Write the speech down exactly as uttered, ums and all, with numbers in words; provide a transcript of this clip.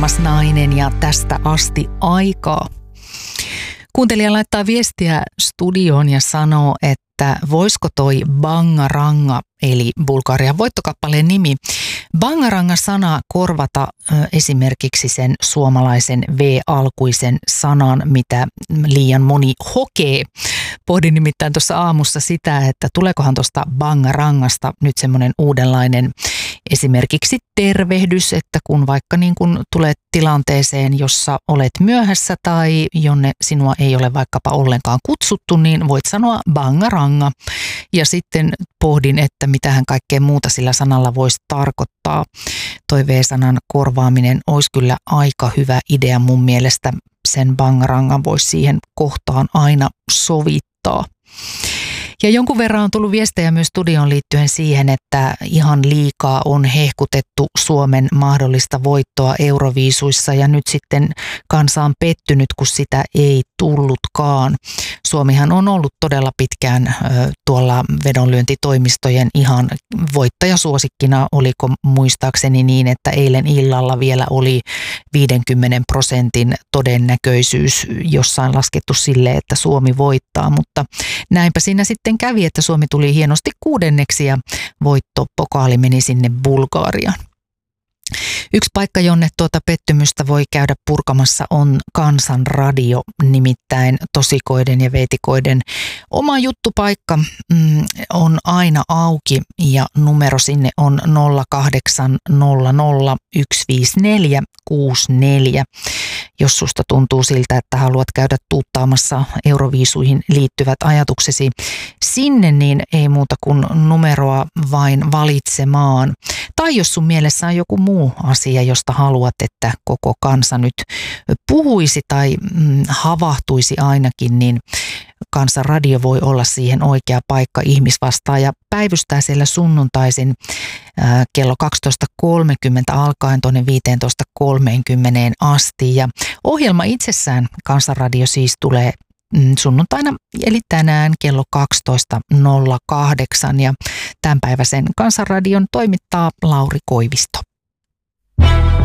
kolmas nainen ja tästä asti aikaa. Kuuntelija laittaa viestiä studioon ja sanoo, että voisiko toi Bangaranga, eli Bulgarian voittokappaleen nimi, Bangaranga-sana korvata ö, esimerkiksi sen suomalaisen V-alkuisen sanan, mitä liian moni hokee. Pohdin nimittäin tuossa aamussa sitä, että tuleekohan tuosta Bangarangasta nyt semmoinen uudenlainen esimerkiksi tervehdys, että kun vaikka niin kun tulet tilanteeseen, jossa olet myöhässä tai jonne sinua ei ole vaikkapa ollenkaan kutsuttu, niin voit sanoa Bangaranga. Ja sitten pohdin, että mitähän kaikkea muuta sillä sanalla voisi tarkoittaa. Toi V-sanan korvaaminen olisi kyllä aika hyvä idea mun mielestä. Sen Bangarangan voisi siihen kohtaan aina sovittaa. Ja jonkun verran on tullut viestejä myös studioon liittyen siihen, että ihan liikaa on hehkutettu Suomen mahdollista voittoa Euroviisuissa ja nyt sitten kansa on pettynyt, kun sitä ei tullutkaan. Suomihan on ollut todella pitkään ö, tuolla vedonlyöntitoimistojen ihan voittajasuosikkina, oliko muistaakseni niin, että eilen illalla vielä oli viidenkymmenen prosentin todennäköisyys jossain laskettu sille, että Suomi voittaa, mutta näinpä siinä sitten kävi, että Suomi tuli hienosti kuudenneksi ja voittopokaali meni sinne Bulgariaan. Yksi paikka, jonne tuota pettymystä voi käydä purkamassa, on Kansanradio, nimittäin tosikoiden ja veetikoiden oma juttupaikka mm, on aina auki ja numero sinne on nolla kahdeksan nolla nolla yksi viisi neljä kuusi neljä. Jos susta tuntuu siltä, että haluat käydä tuuttaamassa Euroviisuihin liittyvät ajatuksesi sinne, niin ei muuta kuin numeroa vain valitsemaan. Tai jos sun mielessä on joku muu asia, josta haluat, että koko kansa nyt puhuisi tai mm, havahtuisi ainakin, niin Kansanradio voi olla siihen oikea paikka. Ihmisvastaaja päivystää siellä sunnuntaisin ää, kello kaksitoista kolmekymmentä alkaen tuonne viisitoista kolmekymmentä asti. Ja ohjelma itsessään, Kansanradio siis, tulee mm, sunnuntaina eli tänään kello kaksitoista nolla kahdeksan ja tämänpäiväisen Kansanradion toimittaa Lauri Koivisto.